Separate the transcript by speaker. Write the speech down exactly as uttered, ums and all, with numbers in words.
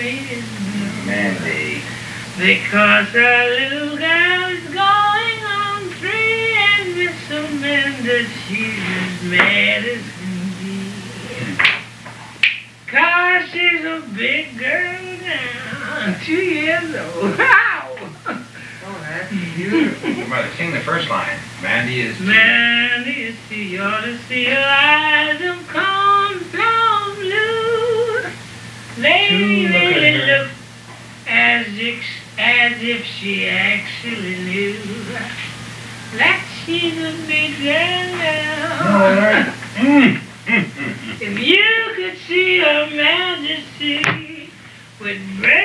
Speaker 1: waiting.
Speaker 2: Mandy.
Speaker 1: Because our little girl is going on free, and Miss Amanda, she's as mad as can be. Cause she's a big girl now, two years old. Wow!
Speaker 2: Oh, that's beautiful. Mother, sing the first line. Mandy is too...
Speaker 1: Mandy is too, you ought to see her eyes of cornflower blue. They
Speaker 2: Too
Speaker 1: really
Speaker 2: look at her.
Speaker 1: look as if, as if she actually knew that she's a big girl now.
Speaker 2: No, mm, mm, mm, mm.
Speaker 1: If you could see her majesty with breath